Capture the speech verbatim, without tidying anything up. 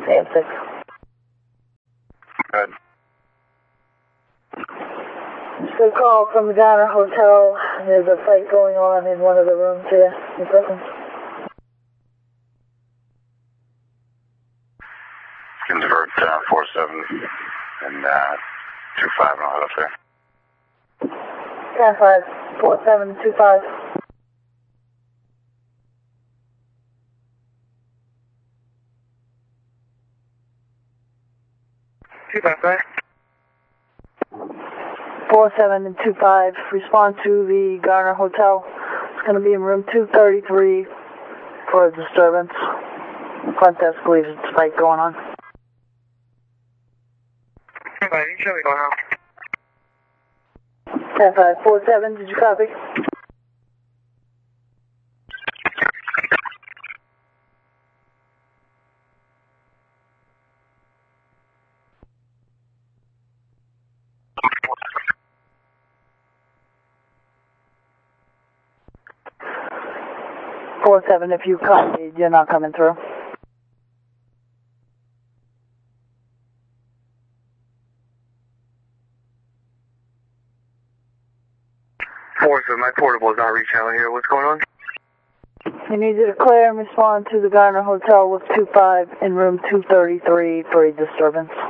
A M six. Good. Just a call from the Garner Hotel. There's a fight going on in one of the rooms here in Brooklyn. Convert uh, four seven and uh, two five, and I'll head up there. ten five, four seven, two five. two five, five. four seven and two five, respond to the Garner Hotel. It's going to be in room two thirty-three for a disturbance. Front desk believes it's a fight going on. ten five, you show me going out. ten five, four seven, did you copy? four seven, if you copied, you're not coming through. four seven, my portable is not reaching out here. What's going on? I need you to clear and respond to the Garner Hotel with two five in room two thirty-three for a disturbance.